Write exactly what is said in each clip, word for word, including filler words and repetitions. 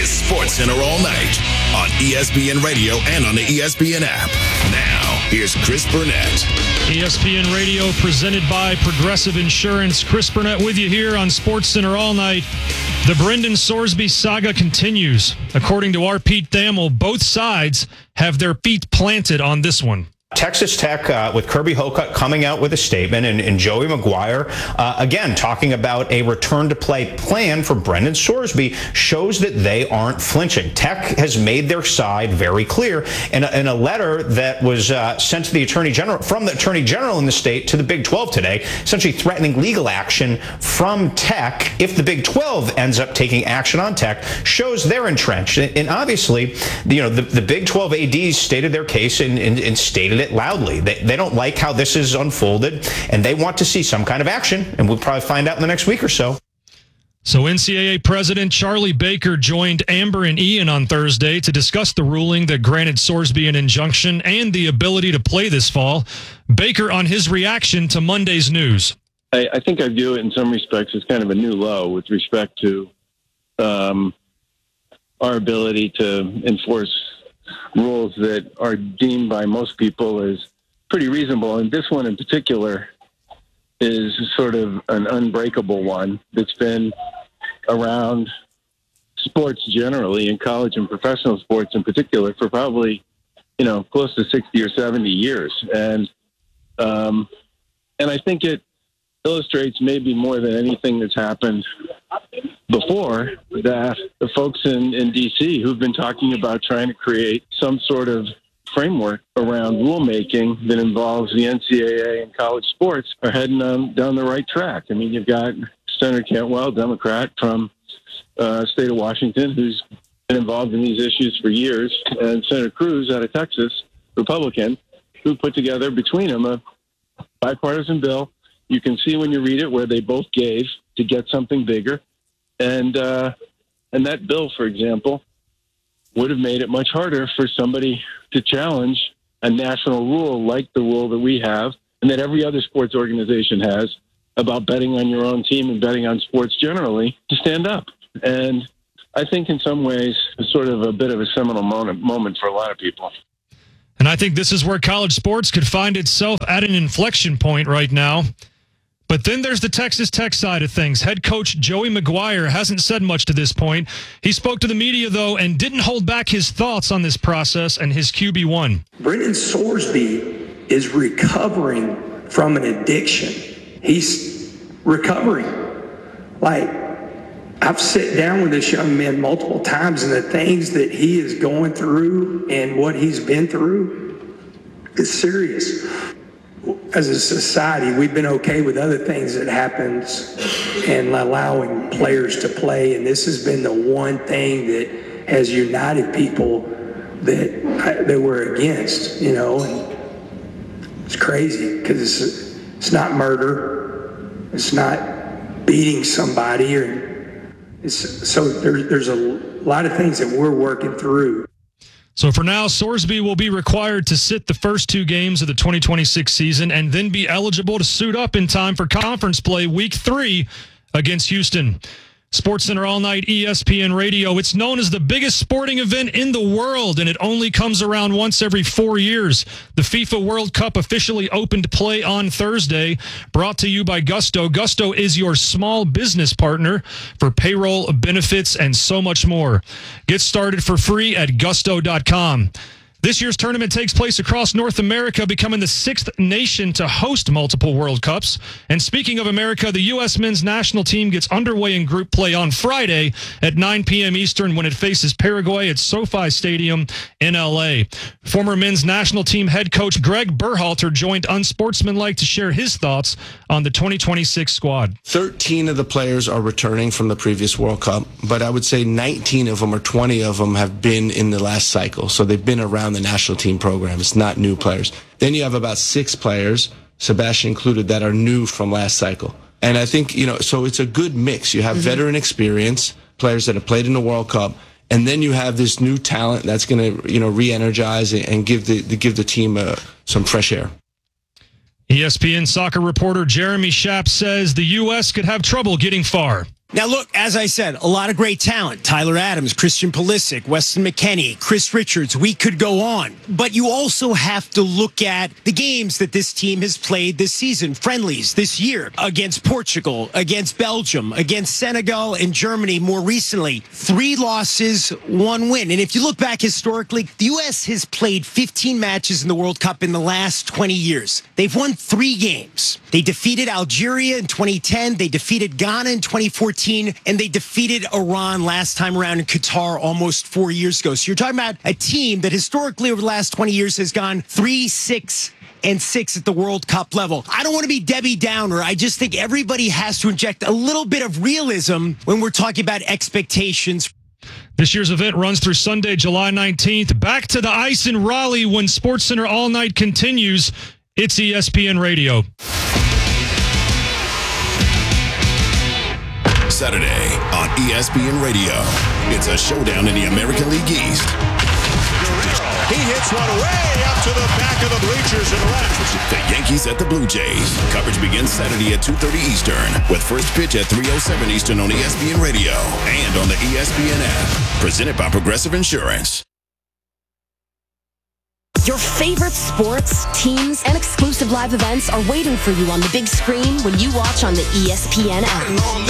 is SportsCenter All Night on E S P N Radio and on the E S P N app. Now, here's Chris Burnett. E S P N Radio presented by Progressive Insurance. Chris Burnett with you here on SportsCenter All Night. The Brendan Sorsby saga continues. According to our Pete Thamel, both sides have their feet planted on this one. Texas Tech uh, with Kirby Hocutt coming out with a statement, and, and Joey McGuire, uh, again, talking about a return-to-play plan for Brendan Sorsby, shows that they aren't flinching. Tech has made their side very clear in a, in a letter that was uh, sent to the Attorney General, from the Attorney General in the state to the Big twelve today, essentially threatening legal action from Tech if the Big twelve ends up taking action on Tech, shows they're entrenched. And, and obviously, you know, the, the Big twelve A Ds stated their case and, and, and stated it loudly. They, they don't like how this is unfolded, and they want to see some kind of action, and we'll probably find out in the next week or so. So N C double A President Charlie Baker joined Amber and Ian on Thursday to discuss the ruling that granted Sorsby an injunction and the ability to play this fall. Baker on his reaction to Monday's news. I, I think I view it in some respects as kind of a new low with respect to um, our ability to enforce rules that are deemed by most people as pretty reasonable. And this one in particular is sort of an unbreakable one that's been around sports generally, in college and professional sports in particular, for probably, you know, close to sixty or seventy years. And, um, and I think it illustrates maybe more than anything that's happened before that the folks in, in D C who've been talking about trying to create some sort of framework around rulemaking that involves the N C double A and college sports are heading um, down the right track. I mean, you've got Senator Cantwell, Democrat from uh, state of Washington, who's been involved in these issues for years, and Senator Cruz out of Texas, Republican, who put together between them a bipartisan bill. You can see when you read it where they both gave to get something bigger. And uh, and that bill, for example, would have made it much harder for somebody to challenge a national rule like the rule that we have and that every other sports organization has about betting on your own team and betting on sports generally to stand up. And I think in some ways it's sort of a bit of a seminal moment, moment for a lot of people. And I think this is where college sports could find itself at an inflection point right now. But then there's the Texas Tech side of things. Head coach Joey McGuire hasn't said much to this point. He spoke to the media, though, and didn't hold back his thoughts on this process and his Q B one. Brendan Sorsby is recovering from an addiction. He's recovering. Like, I've sat down with this young man multiple times, and the things that he is going through and what he's been through is serious. As a society, we've been okay with other things that happens and allowing players to play, and this has been the one thing that has united people that that we're against, you know. And it's crazy because it's it's not murder, it's not beating somebody, or it's so there, there's a lot of things that we're working through. So for now, Sorsby will be required to sit the first two games of the twenty twenty-six season and then be eligible to suit up in time for conference play week three against Houston. SportsCenter All Night, E S P N Radio. It's known as the biggest sporting event in the world, and it only comes around once every four years. The FIFA World Cup officially opened play on Thursday, brought to you by Gusto. Gusto is your small business partner for payroll, benefits, and so much more. Get started for free at gusto dot com. This year's tournament takes place across North America, becoming the sixth nation to host multiple World Cups. And speaking of America, the U S men's national team gets underway in group play on Friday at nine p.m. Eastern when it faces Paraguay at SoFi Stadium in L A. Former men's national team head coach Greg Berhalter joined Unsportsmanlike to share his thoughts on the twenty twenty-six squad. thirteen of the players are returning from the previous World Cup, but I would say nineteen of them or twenty of them have been in the last cycle. So they've been around the national team program. It's not new players. Then you have about six players, Sebastian included, that are new from last cycle. And I think, you know, so it's a good mix. You have mm-hmm. veteran experience, players that have played in the World Cup, and then you have this new talent that's going to, you know, re-energize and give the, give the team uh, some fresh air. E S P N soccer reporter Jeremy Schaap says the U S could have trouble getting far. Now, look, as I said, a lot of great talent. Tyler Adams, Christian Pulisic, Weston McKennie, Chris Richards. We could go on. But you also have to look at the games that this team has played this season, friendlies this year, against Portugal, against Belgium, against Senegal and Germany more recently. Three losses, one win. And if you look back historically, the U S has played fifteen matches in the World Cup in the last twenty years. They've won three games. They defeated Algeria in twenty ten. They defeated Ghana in twenty fourteen. And they defeated Iran last time around in Qatar almost four years ago. So you're talking about a team that historically over the last twenty years has gone three, six, and six at the World Cup level. I don't want to be Debbie Downer. I just think everybody has to inject a little bit of realism when we're talking about expectations. This year's event runs through Sunday, July nineteenth. Back to the ice in Raleigh when SportsCenter All Night continues. It's E S P N Radio. Saturday on E S P N Radio. It's a showdown in the American League East. He hits one way up to the back of the bleachers and left. The Yankees at the Blue Jays. Coverage begins Saturday at two thirty Eastern with first pitch at three oh seven Eastern on E S P N Radio and on the E S P N app. Presented by Progressive Insurance. Your favorite sports, teams, and exclusive live events are waiting for you on the big screen when you watch on the E S P N app.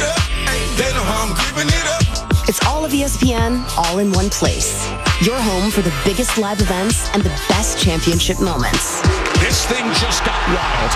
It's all of E S P N, all in one place. Your home for the biggest live events and the best championship moments. This thing just got wild.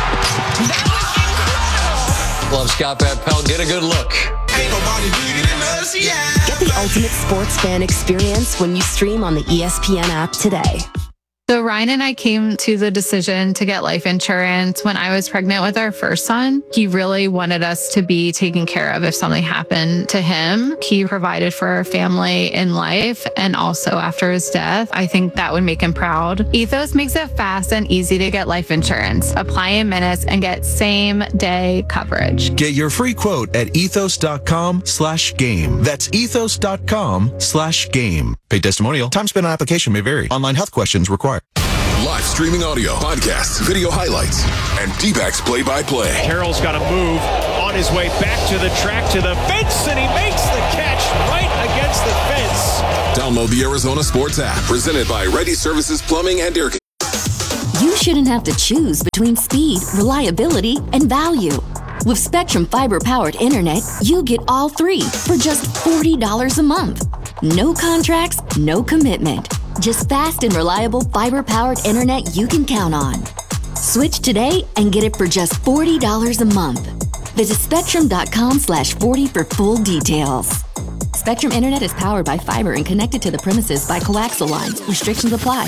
That was incredible. Love Scott Van Pelt. Get a good look. Ain't nobody bigger than us, yeah. Get the ultimate sports fan experience when you stream on the E S P N app today. So Ryan and I came to the decision to get life insurance when I was pregnant with our first son. He really wanted us to be taken care of if something happened to him. He provided for our family in life and also after his death. I think that would make him proud. Ethos makes it fast and easy to get life insurance. Apply in minutes and get same day coverage. Get your free quote at ethos.com slash game. That's ethos.com slash game. Paid testimonial. Time spent on application may vary. Online health questions required. Live streaming audio, podcasts, video highlights, and D-backs play-by-play. Carroll's got to move on his way back to the track, to the fence, and he makes the catch right against the fence. Download the Arizona Sports app, presented by Ready Services Plumbing and Air. You shouldn't have to choose between speed, reliability, and value. With Spectrum Fiber-powered internet, you get all three for just forty dollars a month. No contracts, no commitment. Just fast and reliable fiber-powered internet you can count on. Switch today and get it for just forty dollars a month. Visit spectrum.com slash 40 for full details. Spectrum Internet is powered by fiber and connected to the premises by coaxial lines. Restrictions apply.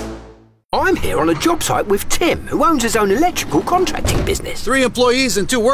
I'm here on a job site with Tim, who owns his own electrical contracting business. Three employees and two workers.